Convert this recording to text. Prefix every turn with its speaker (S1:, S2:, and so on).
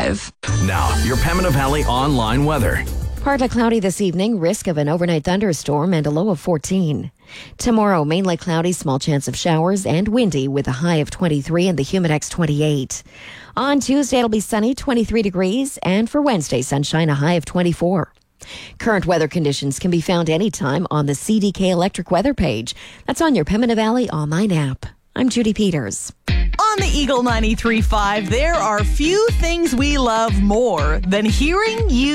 S1: 95.
S2: Now, your Pembina Valley online weather.
S3: Partly cloudy this evening, risk of an overnight thunderstorm and a low of 14. Tomorrow, mainly cloudy, small chance of showers and windy with a high of 23 and the Humidex 28. On Tuesday, it'll be sunny, 23 degrees, and for Wednesday, sunshine, a high of 24. Current weather conditions can be found anytime on the CDK Electric Weather page. That's on your Pembina Valley online app. I'm Judy Peters.
S4: On the Eagle 93.5, there are few things we love more than hearing you